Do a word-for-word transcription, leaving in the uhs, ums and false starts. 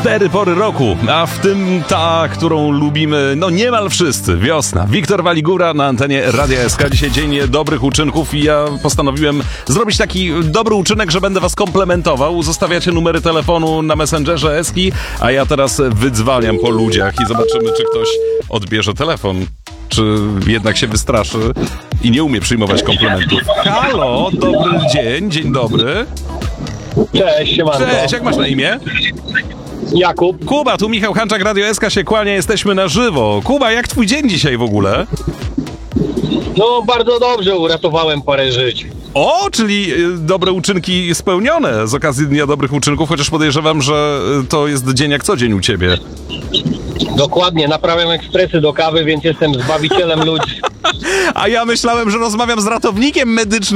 Cztery pory roku, a w tym ta, którą lubimy, no niemal wszyscy. Wiosna. Wiktor Waligura na antenie Radia S K. Dzisiaj dzień dobrych uczynków i ja postanowiłem zrobić taki dobry uczynek, że będę was komplementował. Zostawiacie numery telefonu na Messengerze Eski, a ja teraz wydzwaniam po ludziach i zobaczymy, czy ktoś odbierze telefon. Czy jednak się wystraszy i nie umie przyjmować komplementów. Halo, dobry dzień, dzień dobry. Cześć, siemanko. Cześć, jak masz na imię? Jakub. Kuba, tu Michał Hanczak, Radio S K się kłania, jesteśmy na żywo. Kuba, jak twój dzień dzisiaj w ogóle? No bardzo dobrze, uratowałem parę żyć. O, czyli y, dobre uczynki spełnione z okazji Dnia Dobrych Uczynków, chociaż podejrzewam, że y, to jest dzień jak co dzień u ciebie. Dokładnie, naprawiam ekspresy do kawy, więc jestem zbawicielem ludzi. A ja myślałem, że rozmawiam z ratownikiem medycznym.